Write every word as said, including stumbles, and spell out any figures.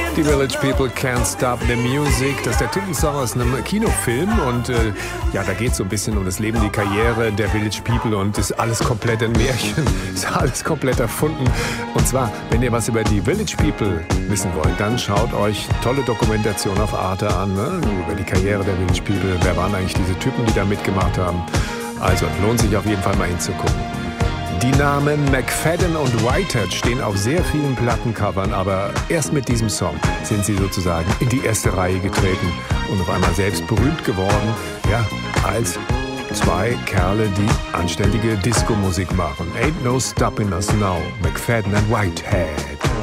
Die Village People Can't Stop the Music. Das ist der Titelsong aus einem Kinofilm. Und äh, ja, da geht es so ein bisschen um das Leben, die Karriere der Village People. Und ist alles komplett ein Märchen. Ist alles komplett erfunden. Und zwar, wenn ihr was über die Village People wissen wollt, dann schaut euch tolle Dokumentation auf Arte an. Ne? Über die Karriere der Village People. Wer waren eigentlich diese Typen, die da mitgemacht haben? Also, lohnt sich auf jeden Fall mal hinzugucken. Die Namen McFadden und Whitehead stehen auf sehr vielen Plattencovern, aber erst mit diesem Song sind sie sozusagen in die erste Reihe getreten und auf einmal selbst berühmt geworden, ja, als zwei Kerle, die anständige Disco-Musik machen. Ain't no stopping us now, McFadden and Whitehead.